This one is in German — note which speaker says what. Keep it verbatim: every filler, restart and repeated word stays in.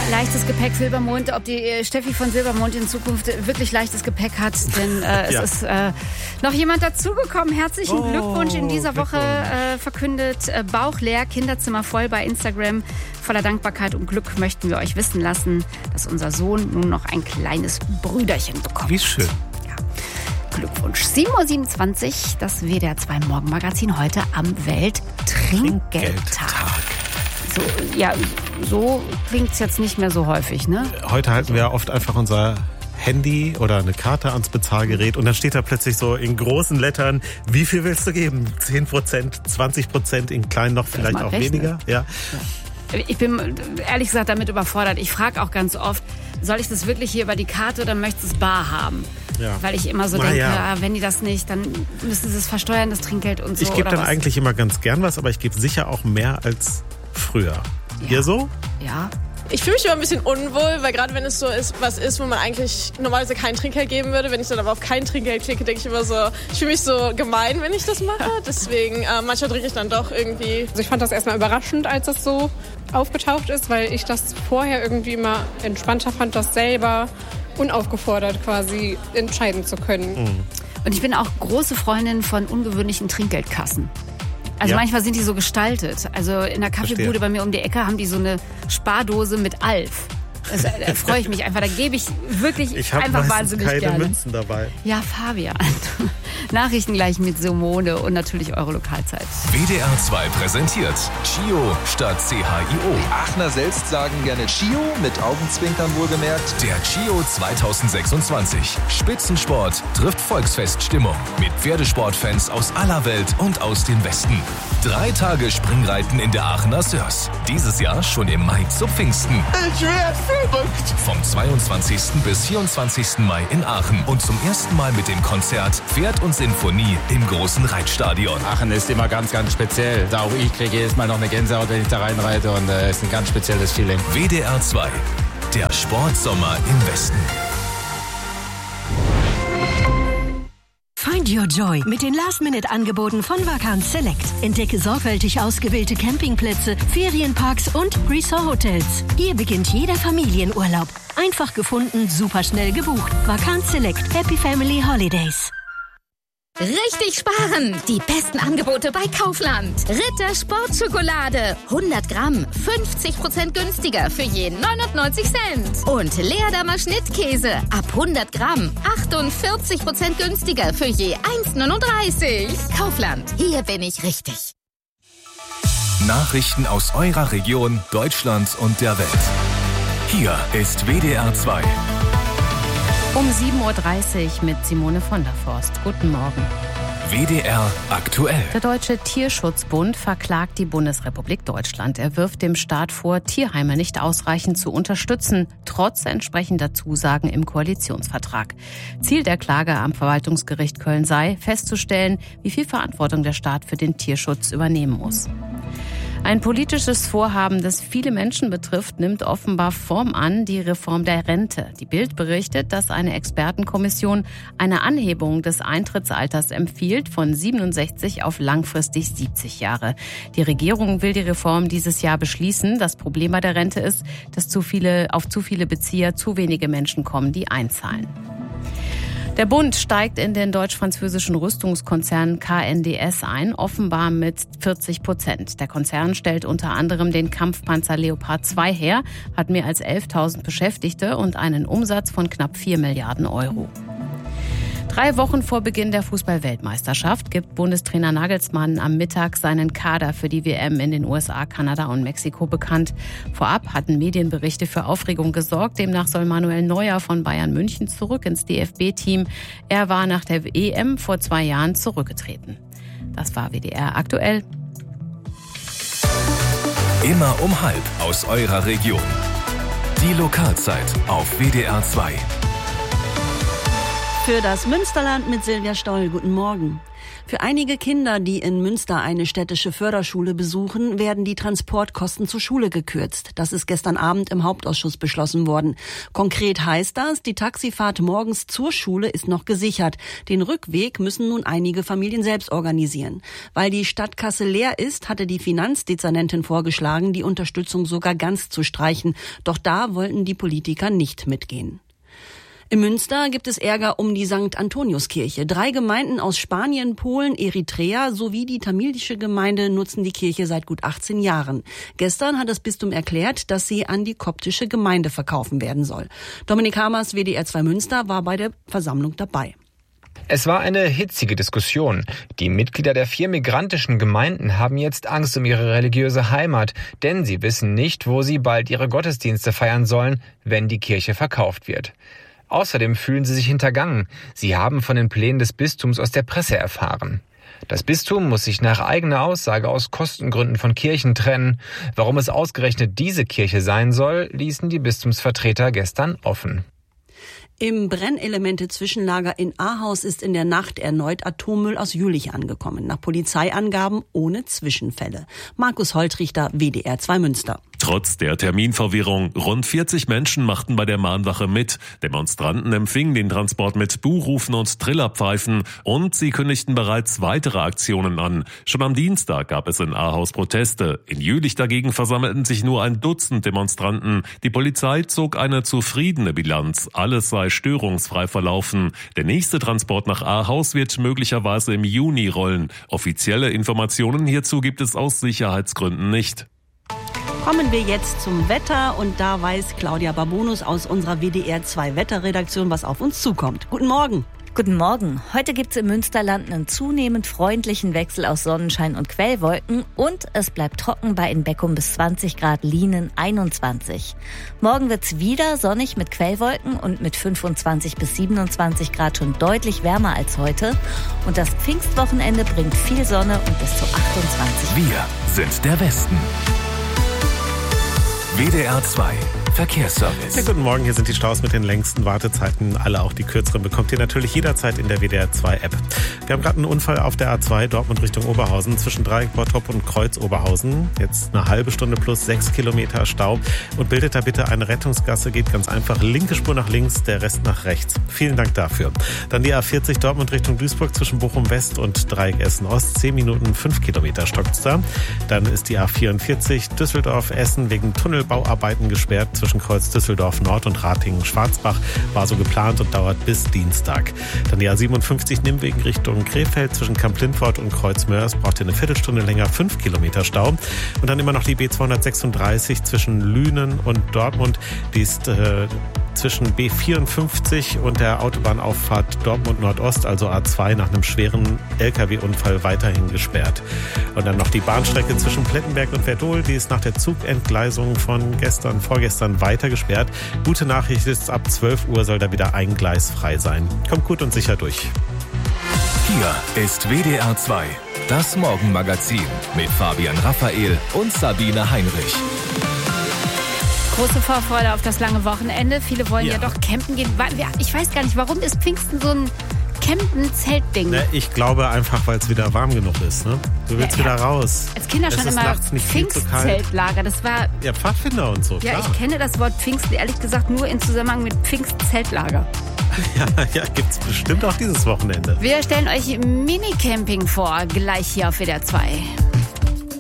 Speaker 1: leichtes Gepäck Silbermond, ob die äh, Steffi von Silbermond in Zukunft wirklich leichtes Gepäck hat, denn äh, es ja. ist äh, noch jemand dazugekommen. Herzlichen oh, Glückwunsch in dieser Woche äh, verkündet. Äh, Bauch leer, Kinderzimmer voll bei Instagram. Voller Dankbarkeit und Glück möchten wir euch wissen lassen, dass unser Sohn nun noch ein kleines Brüderchen bekommt.
Speaker 2: Wie schön.
Speaker 1: Ja. Glückwunsch. sieben Uhr siebenundzwanzig, das W D R zwei Morgenmagazin heute am Welttrinkgeldtag. So, ja, so klingt es jetzt nicht mehr so häufig, ne?
Speaker 2: Heute halten wir oft einfach unser Handy oder eine Karte ans Bezahlgerät und dann steht da plötzlich so in großen Lettern, wie viel willst du geben? zehn Prozent, zwanzig Prozent, in kleinen noch vielleicht auch rechnen. Weniger. Ja.
Speaker 1: Ja. Ich bin ehrlich gesagt damit überfordert. Ich frage auch ganz oft, soll ich das wirklich hier über die Karte oder möchtest du es bar haben? Ja. Weil ich immer so Na denke, ja. wenn die das nicht, dann müssen sie es versteuern, das Trinkgeld und so.
Speaker 2: Ich gebe dann
Speaker 1: was?
Speaker 2: eigentlich immer ganz gern was, aber ich gebe sicher auch mehr als früher.
Speaker 1: Ja.
Speaker 2: Ihr so?
Speaker 1: Ja.
Speaker 3: Ich fühle mich immer ein bisschen unwohl, weil gerade wenn es so ist, was ist, wo man eigentlich normalerweise kein Trinkgeld geben würde, wenn ich dann aber auf kein Trinkgeld klicke, denke ich immer so, ich fühle mich so gemein, wenn ich das mache. Deswegen, äh, manchmal trinke ich dann doch irgendwie.
Speaker 4: Also ich fand das erstmal überraschend, als das so aufgetaucht ist, weil ich das vorher irgendwie immer entspannter fand, das selber unaufgefordert quasi entscheiden zu können.
Speaker 2: Mhm.
Speaker 1: Und ich bin auch große Freundin von ungewöhnlichen Trinkgeldkassen. Also ja. manchmal sind die so gestaltet. Also in der Kaffeebude Verstehe. Bei mir um die Ecke haben die so eine Spardose mit Alf. Das, da freue ich mich einfach. Da gebe ich wirklich
Speaker 2: ich
Speaker 1: einfach wahnsinnig
Speaker 2: keine
Speaker 1: gerne.
Speaker 2: Münzen dabei.
Speaker 1: Ja, Fabian. Nachrichten gleich mit Simone und natürlich eure Lokalzeit.
Speaker 5: W D R zwei präsentiert Chio statt C H I O.
Speaker 6: Die Aachener selbst sagen gerne Chio, mit Augenzwinkern wohlgemerkt.
Speaker 5: Der Chio zwanzig sechsundzwanzig. Spitzensport trifft Volksfeststimmung. Mit Pferdesportfans aus aller Welt und aus dem Westen. Drei Tage Springreiten in der Aachener Sörs. Dieses Jahr schon im Mai zu Pfingsten.
Speaker 6: Ich werde verrückt.
Speaker 5: Vom zweiundzwanzigsten bis vierundzwanzigsten Mai in Aachen. Und zum ersten Mal mit dem Konzert Pferd und Sinfonie im großen Reitstadion.
Speaker 7: Aachen ist immer ganz, ganz speziell. Da auch ich kriege jedes Mal noch eine Gänsehaut, wenn ich da reinreite. Und es äh, ist ein ganz spezielles Feeling.
Speaker 5: W D R zwei. Der Sportsommer im Westen.
Speaker 8: Find your joy mit den Last-Minute-Angeboten von Vacanz Select. Entdecke sorgfältig ausgewählte Campingplätze, Ferienparks und Resort-Hotels. Hier beginnt jeder Familienurlaub. Einfach gefunden, superschnell gebucht. Vacanz Select. Happy Family Holidays.
Speaker 9: Richtig sparen! Die besten Angebote bei Kaufland. Ritter Sportschokolade. hundert Gramm. fünfzig Prozent günstiger für je neunundneunzig Cent. Und Leerdammer Schnittkäse. Ab hundert Gramm. achtundvierzig Prozent günstiger für je eins neununddreißig. Kaufland. Hier bin ich richtig.
Speaker 5: Nachrichten aus eurer Region, Deutschland und der Welt. Hier ist W D R zwei.
Speaker 10: Um sieben Uhr dreißig mit Simone von der Forst. Guten Morgen.
Speaker 5: W D R aktuell.
Speaker 10: Der Deutsche Tierschutzbund verklagt die Bundesrepublik Deutschland. Er wirft dem Staat vor, Tierheime nicht ausreichend zu unterstützen, trotz entsprechender Zusagen im Koalitionsvertrag. Ziel der Klage am Verwaltungsgericht Köln sei, festzustellen, wie viel Verantwortung der Staat für den Tierschutz übernehmen muss. Ein politisches Vorhaben, das viele Menschen betrifft, nimmt offenbar Form an, die Reform der Rente. Die Bild berichtet, dass eine Expertenkommission eine Anhebung des Eintrittsalters empfiehlt von siebenundsechzig auf langfristig siebzig Jahre. Die Regierung will die Reform dieses Jahr beschließen. Das Problem bei der Rente ist, dass zu viele, auf zu viele Bezieher zu wenige Menschen kommen, die einzahlen. Der Bund steigt in den deutsch-französischen Rüstungskonzern K N D S ein, offenbar mit vierzig Prozent. Der Konzern stellt unter anderem den Kampfpanzer Leopard zwei her, hat mehr als elftausend Beschäftigte und einen Umsatz von knapp vier Milliarden Euro. Drei Wochen vor Beginn der Fußball-Weltmeisterschaft gibt Bundestrainer Nagelsmann am Mittag seinen Kader für die W M in den U S A, Kanada und Mexiko bekannt. Vorab hatten Medienberichte für Aufregung gesorgt. Demnach soll Manuel Neuer von Bayern München zurück ins D F B-Team. Er war nach der E M vor zwei Jahren zurückgetreten. Das war W D R aktuell.
Speaker 5: Immer um halb aus eurer Region. Die Lokalzeit auf W D R zwei.
Speaker 11: Für das Münsterland mit Silvia Stoll. Guten Morgen. Für einige Kinder, die in Münster eine städtische Förderschule besuchen, werden die Transportkosten zur Schule gekürzt. Das ist gestern Abend im Hauptausschuss beschlossen worden. Konkret heißt das, die Taxifahrt morgens zur Schule ist noch gesichert. Den Rückweg müssen nun einige Familien selbst organisieren. Weil die Stadtkasse leer ist, hatte die Finanzdezernentin vorgeschlagen, die Unterstützung sogar ganz zu streichen. Doch da wollten die Politiker nicht mitgehen. In Münster gibt es Ärger um die Sankt Antoniuskirche. Drei Gemeinden aus Spanien, Polen, Eritrea sowie die tamilische Gemeinde nutzen die Kirche seit gut achtzehn Jahren. Gestern hat das Bistum erklärt, dass sie an die koptische Gemeinde verkaufen werden soll. Dominik Hamers, W D R zwei Münster, war bei der Versammlung dabei.
Speaker 12: Es war eine hitzige Diskussion. Die Mitglieder der vier migrantischen Gemeinden haben jetzt Angst um ihre religiöse Heimat, denn sie wissen nicht, wo sie bald ihre Gottesdienste feiern sollen, wenn die Kirche verkauft wird. Außerdem fühlen sie sich hintergangen. Sie haben von den Plänen des Bistums aus der Presse erfahren. Das Bistum muss sich nach eigener Aussage aus Kostengründen von Kirchen trennen. Warum es ausgerechnet diese Kirche sein soll, ließen die Bistumsvertreter gestern offen.
Speaker 11: Im Brennelemente-Zwischenlager in Ahaus ist in der Nacht erneut Atommüll aus Jülich angekommen. Nach Polizeiangaben ohne Zwischenfälle. Markus Holtrichter, W D R zwei Münster.
Speaker 13: Trotz der Terminverwirrung, rund vierzig Menschen machten bei der Mahnwache mit. Demonstranten empfingen den Transport mit Buhrufen und Trillerpfeifen und sie kündigten bereits weitere Aktionen an. Schon am Dienstag gab es in Ahaus Proteste. In Jülich dagegen versammelten sich nur ein Dutzend Demonstranten. Die Polizei zog eine zufriedene Bilanz. Alles sei störungsfrei verlaufen. Der nächste Transport nach Ahaus wird möglicherweise im Juni rollen. Offizielle Informationen hierzu gibt es aus Sicherheitsgründen nicht.
Speaker 11: Kommen wir jetzt zum Wetter und da weiß Claudia Babonus aus unserer W D R zwei Wetterredaktion, was auf uns zukommt. Guten Morgen.
Speaker 14: Guten Morgen. Heute gibt es im Münsterland einen zunehmend freundlichen Wechsel aus Sonnenschein und Quellwolken und es bleibt trocken bei in Beckum bis zwanzig Grad, Lienen einundzwanzig. Morgen wird es wieder sonnig mit Quellwolken und mit fünfundzwanzig bis siebenundzwanzig Grad schon deutlich wärmer als heute. Und das Pfingstwochenende bringt viel Sonne und bis zu achtundzwanzig.
Speaker 5: Wir sind der Westen. W D R zwei Verkehrsservice.
Speaker 2: Ja, guten Morgen, hier sind die Staus mit den längsten Wartezeiten. Alle, auch die kürzeren, bekommt ihr natürlich jederzeit in der W D R zwei App. Wir haben gerade einen Unfall auf der A zwei Dortmund Richtung Oberhausen zwischen Dreieck Bottrop und Kreuz Oberhausen. Jetzt eine halbe Stunde plus sechs Kilometer Stau. Und bildet da bitte eine Rettungsgasse, geht ganz einfach. Linke Spur nach links, der Rest nach rechts. Vielen Dank dafür. Dann die A vierzig Dortmund Richtung Duisburg zwischen Bochum West und Dreieck Essen Ost. zehn Minuten, fünf Kilometer stockt's da. Dann ist die A vierundvierzig Düsseldorf Essen wegen Tunnelbauarbeiten gesperrt zwischen Kreuz Düsseldorf Nord und Ratingen-Schwarzbach. War so geplant und dauert bis Dienstag. Dann die A siebenundfünfzig Nimwegen Richtung Krefeld zwischen Kamp-Lindfort und Kreuz Mörs. Braucht ihr eine Viertelstunde länger, fünf Kilometer Stau. Und dann immer noch die B zweihundertsechsunddreißig zwischen Lünen und Dortmund. Die ist äh, zwischen B vierundfünfzig und der Autobahnauffahrt Dortmund Nordost, also A zwei, nach einem schweren L K W-Unfall weiterhin gesperrt. Und dann noch die Bahnstrecke zwischen Plettenberg und Verdol, die ist nach der Zugentgleisung von gestern, vorgestern weiter gesperrt. Gute Nachricht ist, ab zwölf Uhr soll da wieder ein Gleis frei sein. Kommt gut und sicher durch.
Speaker 5: Hier ist W D R zwei, das Morgenmagazin mit Fabian Raphael und Sabine Heinrich.
Speaker 1: Große Vorfreude auf das lange Wochenende. Viele wollen ja, ja doch campen gehen. Ich weiß gar nicht, warum ist Pfingsten so ein Campen-Zeltding?
Speaker 2: Ne, ich glaube einfach, weil es wieder warm genug ist. Ne? Du willst ja, wieder raus.
Speaker 1: Als Kinder schon immer Pfingstzeltlager. Das war
Speaker 2: ja Pfadfinder und so.
Speaker 1: Ja,
Speaker 2: klar.
Speaker 1: Ich kenne das Wort Pfingsten ehrlich gesagt nur in Zusammenhang mit Pfingstzeltlager.
Speaker 2: Ja, ja, gibt's bestimmt auch dieses Wochenende.
Speaker 1: Wir stellen euch Minicamping vor, gleich hier auf W D R zwei.